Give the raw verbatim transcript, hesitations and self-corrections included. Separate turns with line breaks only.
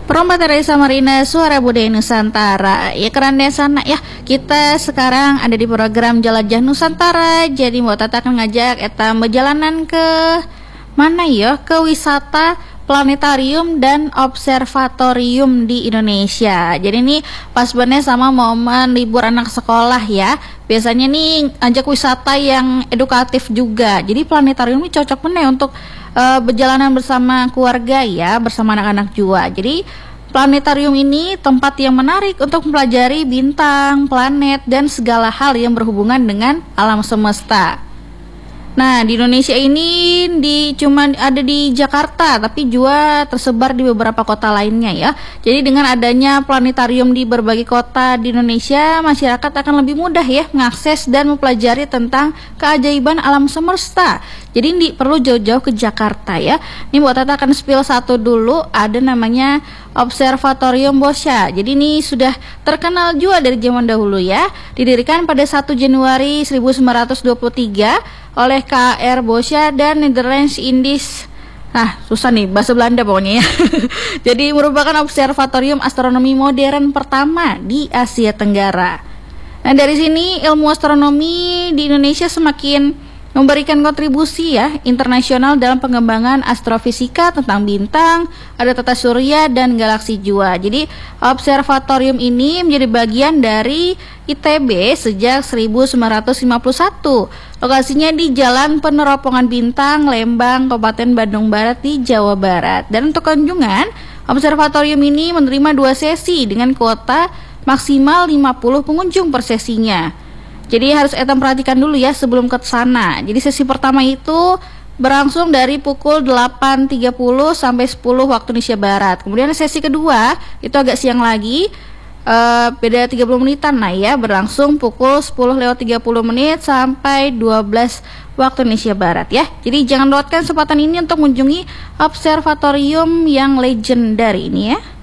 Perombakan dari Samarinda, Suara Budaya Nusantara. Ya keren deh sana ya. Kita sekarang ada di program Jelajah Nusantara. Jadi Mbak Tata akan ngajak eta perjalanan ke mana ya? Ke wisata planetarium dan observatorium di Indonesia. Jadi ini pas banget sama momen libur anak sekolah ya. Biasanya nih ajak wisata yang edukatif juga. Jadi planetarium ini cocok bener untuk uh, berjalanan bersama keluarga ya, bersama anak-anak juga. Jadi planetarium ini tempat yang menarik untuk mempelajari bintang, planet, dan segala hal yang berhubungan dengan alam semesta. Nah, di Indonesia ini di cuma ada di Jakarta, tapi juga tersebar di beberapa kota lainnya ya. Jadi dengan adanya planetarium di berbagai kota di Indonesia, masyarakat akan lebih mudah ya mengakses dan mempelajari tentang keajaiban alam semesta. Jadi ini perlu jauh-jauh ke Jakarta ya. Ini buat Tata akan spill satu dulu, ada namanya Observatorium Boscha. Jadi ini sudah terkenal juga dari zaman dahulu ya. Didirikan pada satu Januari seribu sembilan ratus dua puluh tiga oleh K R Boscha dan Netherlands Indies. Nah, susah nih bahasa Belanda pokoknya ya. Jadi merupakan observatorium astronomi modern pertama di Asia Tenggara. Nah, dari sini ilmu astronomi di Indonesia semakin memberikan kontribusi ya internasional dalam pengembangan astrofisika tentang bintang, ada tata surya dan galaksi jua. Jadi observatorium ini menjadi bagian dari I T B sejak seribu sembilan ratus lima puluh satu. Lokasinya di Jalan Peneropongan Bintang, Lembang, Kabupaten Bandung Barat di Jawa Barat. Dan untuk kunjungan, observatorium ini menerima dua sesi dengan kuota maksimal lima puluh pengunjung per sesinya. Jadi harus etam perhatikan dulu ya sebelum ke sana. Jadi sesi pertama itu berlangsung dari pukul delapan tiga puluh sampai sepuluh waktu Indonesia Barat. Kemudian sesi kedua itu agak siang lagi, uh, beda tiga puluh menitan lah ya, berlangsung pukul sepuluh lewat tiga puluh menit sampai dua belas waktu Indonesia Barat ya. Jadi jangan lewatkan kesempatan ini untuk mengunjungi observatorium yang legendary ini ya.